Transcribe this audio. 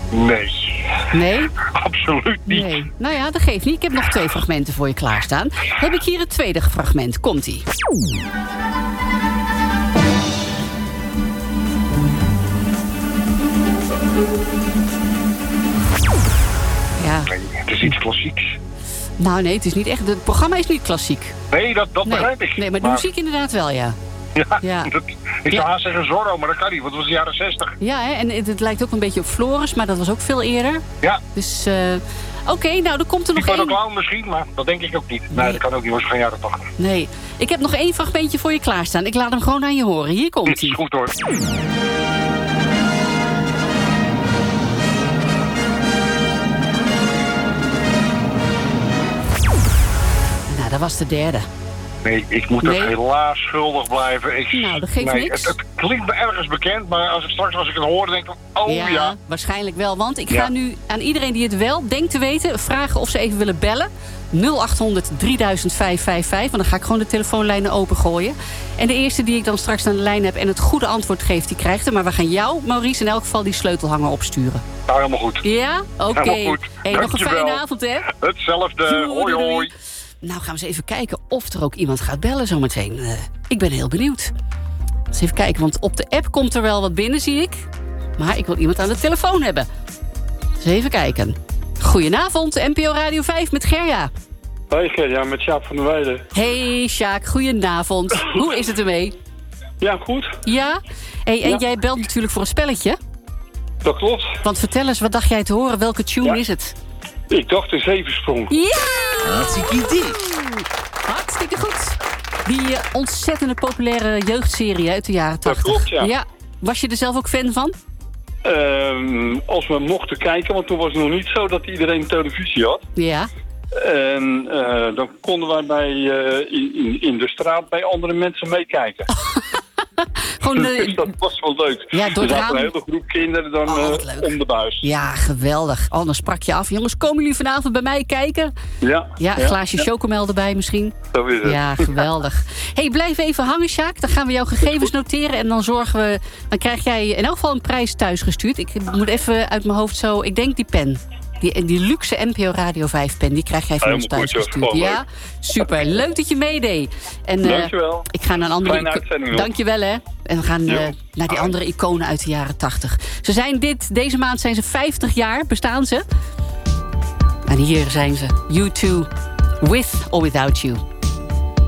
Nee. Nee? Absoluut niet. Nee. Nou ja, dat geeft niet. Ik heb nog 2 fragmenten voor je klaarstaan. Heb ik hier het tweede fragment. Komt-ie. Ja. Nee, het is iets klassieks. Nou nee, het is niet echt. Het programma is niet klassiek. Nee, dat begrijp ik. Nee, maar de muziek inderdaad wel, ja. Ja. Ik zou haast zeggen Zorro, maar dat kan niet, want het was de jaren 60. Ja, hè? En het lijkt ook een beetje op Floris, maar dat was ook veel eerder. Ja. Dus, oké, nou, er komt er nog één. één. Clown misschien, maar dat denk ik ook niet. Nee, dat kan ook niet, was van jaren 80. Nee, ik heb nog 1 fragmentje voor je klaarstaan. Ik laat hem gewoon aan je horen. Hier komt Dit hij. is goed hoor. Nou, dat was de derde. Nee, ik moet het helaas schuldig blijven. Nou, dat geeft niks. Het klinkt me ergens bekend, maar als ik het hoor, denk ik van, ja. Waarschijnlijk wel, want ik ga nu aan iedereen die het wel denkt te weten vragen of ze even willen bellen. 0800 3555, want dan ga ik gewoon de telefoonlijnen opengooien. En de eerste die ik dan straks aan de lijn heb en het goede antwoord geeft, die krijgt hem. Maar we gaan jou, Maurice, in elk geval die sleutelhanger opsturen. Nou, helemaal goed. Ja? Oké. Helemaal goed. Hey, nog een fijne avond, hè? Hetzelfde. Hoi, hoi. Nou, gaan we eens even kijken of er ook iemand gaat bellen zometeen. Ik ben heel benieuwd. Eens even kijken, want op de app komt er wel wat binnen, zie ik. Maar ik wil iemand aan de telefoon hebben. Eens even kijken. Goedenavond, NPO Radio 5 met Gerja. Hoi Gerja, met Sjaak van der Weijden. Hey Sjaak, goedenavond. Hoe is het ermee? Ja, goed. Ja? Hey, en jij belt natuurlijk voor een spelletje. Dat klopt. Want vertel eens, wat dacht jij te horen? Welke tune is het? Ik dacht de Zevensprong. Ja! Hartstikke idee. Hartstikke goed. Die ontzettende populaire jeugdserie uit de jaren 80. Dat klopt, ja. Was je er zelf ook fan van? Als we mochten kijken, want toen was het nog niet zo dat iedereen televisie had. Ja. En dan konden wij in de straat bij andere mensen meekijken. Gewoon, dus dat was wel leuk. Ja, door er zat een hele groep kinderen dan om de buis. Ja, geweldig. Oh, dan sprak je af. Jongens, komen jullie vanavond bij mij kijken? Ja. Ja, een glaasje chocomel erbij misschien. Zo is het. Ja, geweldig. Hey, blijf even hangen, Sjaak. Dan gaan we jouw gegevens noteren en dan dan krijg jij in elk geval een prijs thuisgestuurd. Ik moet even uit mijn hoofd zo, ik denk die pen. Die luxe NPO Radio 5 pen, die krijg jij van ons thuisgestuurd. Ja, super. Leuk dat je meedeed. En, dankjewel. Ik ga naar een andere... Fijne uitzending. Dankjewel, hè. En we gaan naar die andere iconen uit de jaren 80. Deze maand zijn ze 50 jaar, bestaan ze. En hier zijn ze. U2, With or Without You.